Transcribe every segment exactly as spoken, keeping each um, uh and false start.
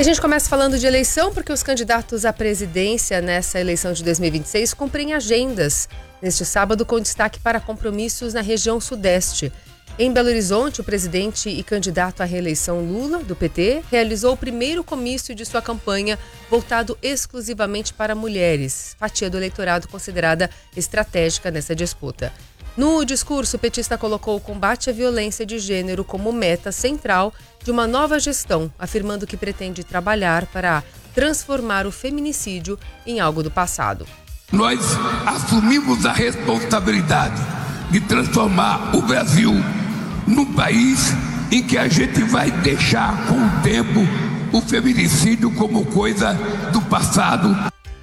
A gente começa falando de eleição porque os candidatos à presidência nessa eleição de dois mil e vinte e seis cumprem agendas neste sábado com destaque para compromissos na região sudeste. Em Belo Horizonte, o presidente e candidato à reeleição Lula, do P T, realizou o primeiro comício de sua campanha voltado exclusivamente para mulheres, fatia do eleitorado considerada estratégica nessa disputa. No discurso, o petista colocou o combate à violência de gênero como meta central de uma nova gestão, afirmando que pretende trabalhar para transformar o feminicídio em algo do passado. Nós assumimos a responsabilidade de transformar o Brasil num país em que a gente vai deixar com o tempo o feminicídio como coisa do passado.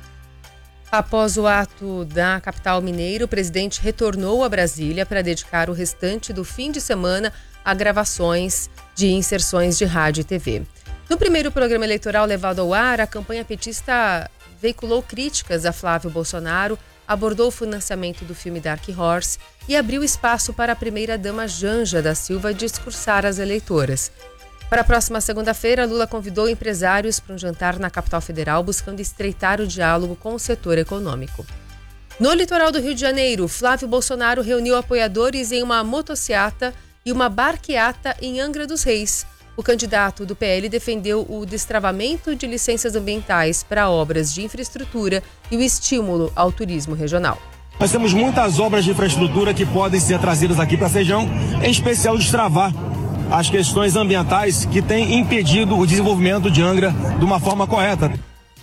Após o ato da capital mineira, o presidente retornou a Brasília para dedicar o restante do fim de semana a gravações de inserções de rádio e T V. No primeiro programa eleitoral levado ao ar, a campanha petista veiculou críticas a Flávio Bolsonaro, abordou o financiamento do filme Dark Horse e abriu espaço para a primeira-dama Janja da Silva discursar às eleitoras. Para a próxima segunda-feira, Lula convidou empresários para um jantar na capital federal, buscando estreitar o diálogo com o setor econômico. No litoral do Rio de Janeiro, Flávio Bolsonaro reuniu apoiadores em uma motociata e uma barqueata em Angra dos Reis. O candidato do P L defendeu o destravamento de licenças ambientais para obras de infraestrutura e o estímulo ao turismo regional. Nós temos muitas obras de infraestrutura que podem ser trazidas aqui para a região, em especial destravar as questões ambientais que têm impedido o desenvolvimento de Angra de uma forma correta.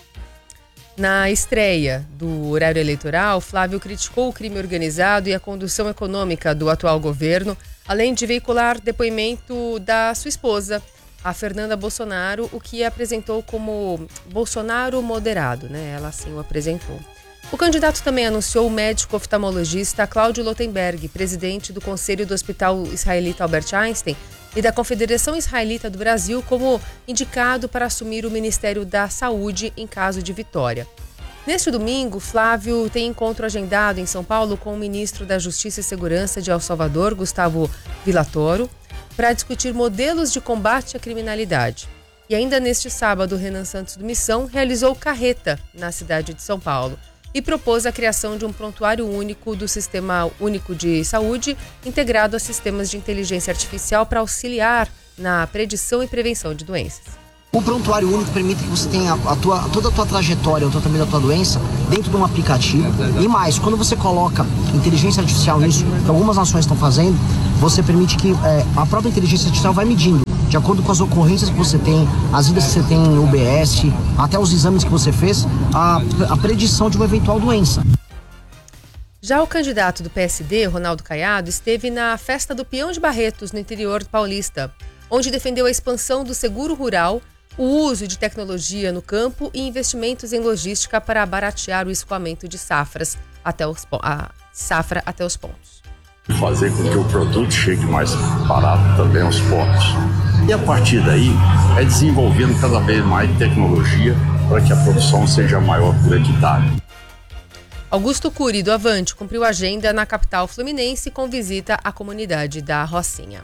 Na estreia do horário eleitoral, Flávio criticou o crime organizado e a condução econômica do atual governo, além de veicular depoimento da sua esposa, a Fernanda Bolsonaro, o que apresentou como Bolsonaro moderado, né? Ela assim o apresentou. O candidato também anunciou o médico oftalmologista Cláudio Lotenberg, presidente do Conselho do Hospital Israelita Albert Einstein e da Confederação Israelita do Brasil, como indicado para assumir o Ministério da Saúde em caso de vitória. Neste domingo, Flávio tem encontro agendado em São Paulo com o ministro da Justiça e Segurança de El Salvador, Gustavo Villatoro, para discutir modelos de combate à criminalidade. E ainda neste sábado, Renan Santos do Missão realizou carreta na cidade de São Paulo e propôs a criação de um prontuário único do Sistema Único de Saúde, integrado a sistemas de inteligência artificial para auxiliar na predição e prevenção de doenças. O prontuário único permite que você tenha a tua, toda a tua trajetória, o tratamento da tua doença dentro de um aplicativo. E mais, quando você coloca inteligência artificial nisso, que algumas nações estão fazendo, você permite que é, a própria inteligência artificial vai medindo, de acordo com as ocorrências que você tem, as idas que você tem em U B S, até os exames que você fez, a, a predição de uma eventual doença. Já o candidato do P S D, Ronaldo Caiado, esteve na festa do Peão de Barretos, no interior paulista, onde defendeu a expansão do seguro rural, o uso de tecnologia no campo e investimentos em logística para baratear o escoamento de safras até os, a safra até os pontos. Fazer com que o produto chegue mais barato também aos pontos. E a partir daí, é desenvolvendo cada vez mais tecnologia para que a produção seja maior por hectare. Augusto Cury, do Avante, cumpriu a agenda na capital fluminense com visita à comunidade da Rocinha.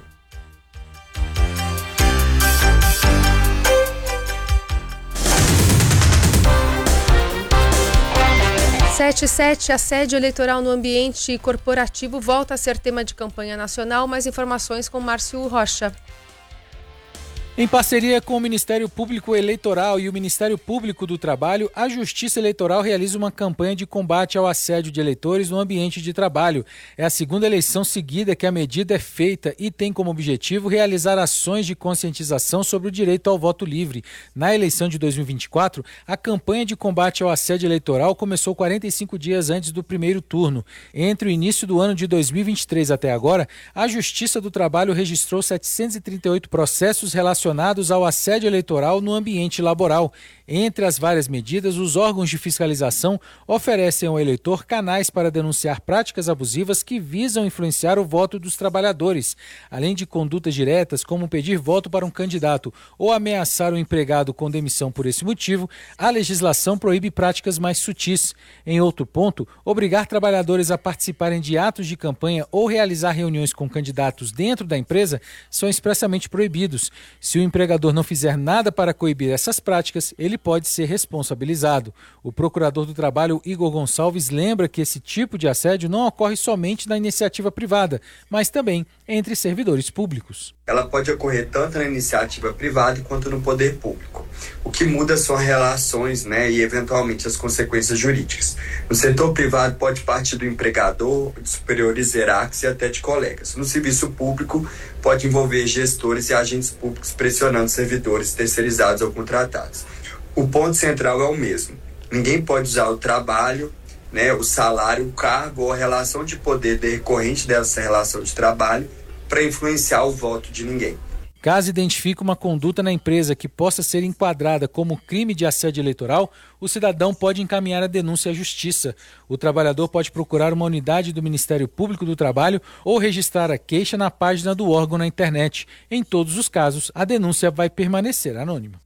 sete sete, assédio eleitoral no ambiente corporativo volta a ser tema de campanha nacional. Mais informações com Márcio Rocha. Em parceria com o Ministério Público Eleitoral e o Ministério Público do Trabalho, a Justiça Eleitoral realiza uma campanha de combate ao assédio de eleitores no ambiente de trabalho. É a segunda eleição seguida que a medida é feita e tem como objetivo realizar ações de conscientização sobre o direito ao voto livre. Na eleição de dois mil e vinte e quatro, a campanha de combate ao assédio eleitoral começou quarenta e cinco dias antes do primeiro turno. Entre o início do ano de dois mil e vinte e três até agora, a Justiça do Trabalho registrou setecentos e trinta e oito processos relacionados relacionados ao assédio eleitoral no ambiente laboral. Entre as várias medidas, os órgãos de fiscalização oferecem ao eleitor canais para denunciar práticas abusivas que visam influenciar o voto dos trabalhadores, além de condutas diretas como pedir voto para um candidato ou ameaçar o empregado com demissão por esse motivo. A legislação proíbe práticas mais sutis. Em outro ponto, obrigar trabalhadores a participarem de atos de campanha ou realizar reuniões com candidatos dentro da empresa são expressamente proibidos. Se Se o empregador não fizer nada para coibir essas práticas, ele pode ser responsabilizado. O procurador do trabalho, Igor Gonçalves, lembra que esse tipo de assédio não ocorre somente na iniciativa privada, mas também entre servidores públicos. Ela pode ocorrer tanto na iniciativa privada quanto no poder público. O que muda são as relações, né, e eventualmente as consequências jurídicas. No setor privado pode partir do empregador, de superiores hierárquicos e até de colegas. No serviço público pode envolver gestores e agentes públicos pressionando servidores terceirizados ou contratados. O ponto central é o mesmo. Ninguém pode usar o trabalho, né, o salário, o cargo ou a relação de poder decorrente dessa relação de trabalho para influenciar o voto de ninguém. Caso identifique uma conduta na empresa que possa ser enquadrada como crime de assédio eleitoral, o cidadão pode encaminhar a denúncia à Justiça. O trabalhador pode procurar uma unidade do Ministério Público do Trabalho ou registrar a queixa na página do órgão na internet. Em todos os casos, a denúncia vai permanecer anônima.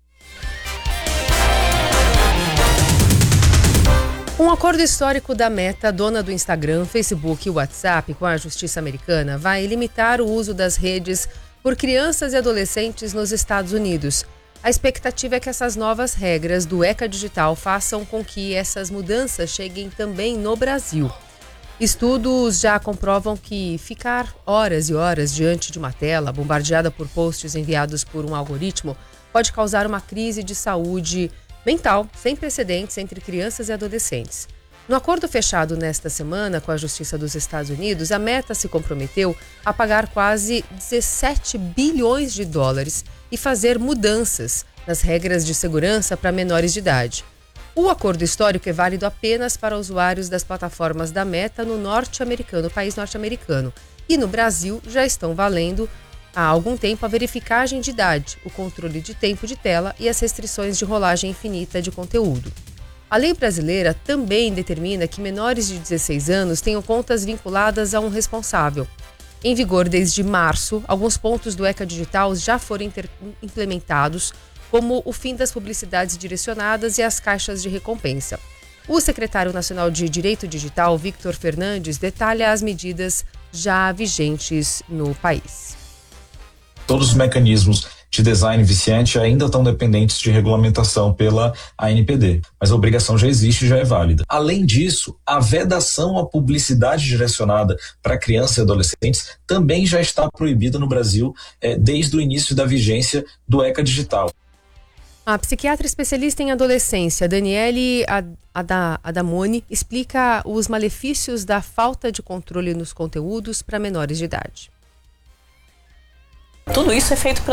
Um acordo histórico da Meta, dona do Instagram, Facebook e WhatsApp, com a Justiça Americana, vai limitar o uso das redes por crianças e adolescentes nos Estados Unidos. A expectativa é que essas novas regras do ECA Digital façam com que essas mudanças cheguem também no Brasil. Estudos já comprovam que ficar horas e horas diante de uma tela, bombardeada por posts enviados por um algoritmo, pode causar uma crise de saúde mental sem precedentes entre crianças e adolescentes. No acordo fechado nesta semana com a Justiça dos Estados Unidos, a Meta se comprometeu a pagar quase dezessete bilhões de dólares e fazer mudanças nas regras de segurança para menores de idade. O acordo histórico é válido apenas para usuários das plataformas da Meta no norte-americano, país norte-americano. E no Brasil já estão valendo há algum tempo a verificagem de idade, o controle de tempo de tela e as restrições de rolagem infinita de conteúdo. A lei brasileira também determina que menores de dezesseis anos tenham contas vinculadas a um responsável. Em vigor desde março, alguns pontos do ECA Digital já foram inter- implementados, como o fim das publicidades direcionadas e as caixas de recompensa. O secretário nacional de Direito Digital, Victor Fernandes, detalha as medidas já vigentes no país. Todos os mecanismos de design viciante ainda estão dependentes de regulamentação pela A N P D, mas a obrigação já existe e já é válida. Além disso, a vedação à publicidade direcionada para crianças e adolescentes também já está proibida no Brasil eh, desde o início da vigência do ECA Digital. A psiquiatra especialista em adolescência, Daniele Adamoni, explica os malefícios da falta de controle nos conteúdos para menores de idade. Tudo isso é feito